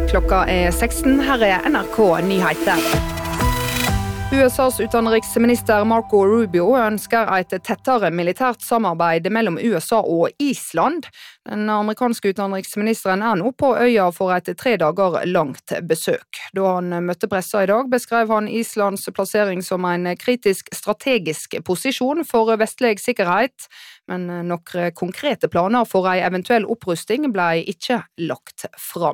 Klokka 16, her NRK Nyheter. USAs utenriksminister Marco Rubio ønsker et tettere militært samarbeid mellom USA og Island. Den amerikanske utenriksministeren nå på øya for et 3 dager langt besøk. Da han møtte pressa I dag, beskrev han Islands plassering som en kritisk strategisk posisjon for vestlig sikkerhet, men noen konkrete planer for en eventuell opprusting ble ikke lagt fram.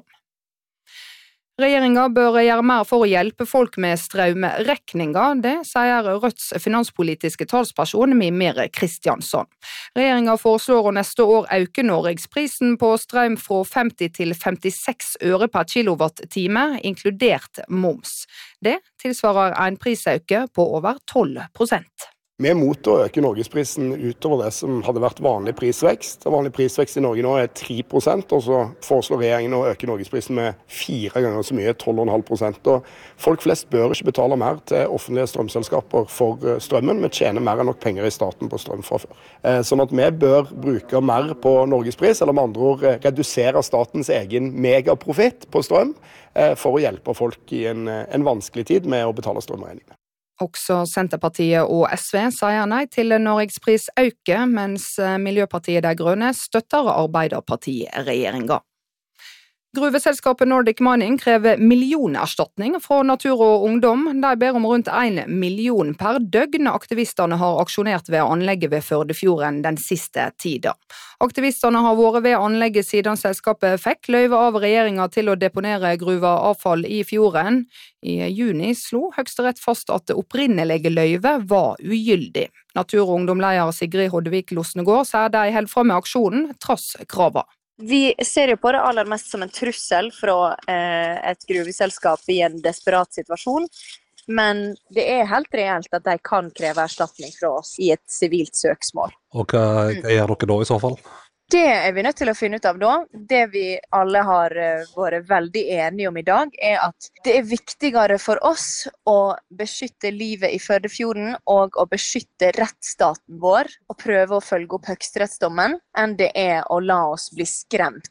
Regjeringa bør gjøre mer for å hjelpe folk med strømregninger, det sier Rødts finanspolitiske talsperson Mimir Kristiansson. Regjeringa foreslår å neste år øke Norgesprisen på strøm fra 50 til 56 øre per kilowattime, inkludert moms. Det tilsvarer en prisøke på over 12%. Vi mot å øke Norgesprisen utover det som hadde vært vanlig prisvekst. Vanlig prisvekst I Norge nå 3%, og så foreslår regjeringen å øke Norgesprisen med 4 ganger så mye, 12,5%. Og folk flest bør ikke betale mer til offentlige strømselskaper for strømmen. Vi tjener mer enn nok penger I staten på strøm fra før. Sånn at vi bør bruke mer på Norgespris, eller med andre ord redusere statens egen megaprofitt på strøm, for å hjelpe folk I en vanskelig tid med å betale strømregningene. Også Senterpartiet og SV sier nei til Norgespris øke, mens Miljøpartiet De Grønne støtter Arbeiderpartiet-regjeringa. Gruveselskapet Nordic Mining krever millionerstatning fra Natur og Ungdom. De ber om rundt 1 million per døgn aktivistene har aksjonert ved anlegget ved Førdefjorden den siste tida. Aktivistene har vært ved anlegget siden selskapet fikk løyve av regjeringa til å deponere gruva avfall I fjorden. I juni slo Høyesterett fast at det opprinnelige løyve var ugyldig. Natur- og Ungdom-leder Sigrid Hoddevik Losnegård sier de holder frem med aksjonen trass krava. Vi ser jo på det aller mest som en trussel fra et gruveselskap I en desperat situasjon, men det helt reelt at de kan kreve erstatning fra oss I et sivilt søksmål. Og hva gjør dere da I så fall? Det vi nødt til å finne ut av da. Det vi alle har vært veldig enige om I dag at det viktigere for oss å beskytte livet I Førdefjorden og å beskytte rettsstaten vår og prøve å følge opp høyesterettsdommen enn det å la oss bli skremt.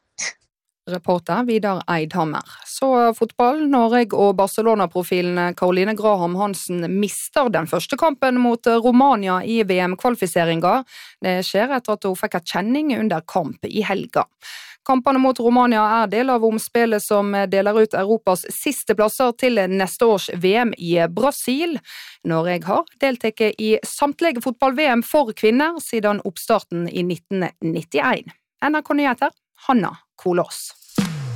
Reporter Vidar Eidhammer. Så fotball. Norge og Barcelona-profilen Caroline Graham Hansen mister den første kampen mot Romania I VM-kvalifiseringa. Det skjer etter at hun fikk en kjenning under kamp I helga. Kampene mot Romania del av omspillet som deler ut Europas siste plasser til neste års VM I Brasil. Norge har deltatt I samtlige fotball-VM for kvinner siden oppstarten I 1991. NRK Nyheter, Hanna Kolås.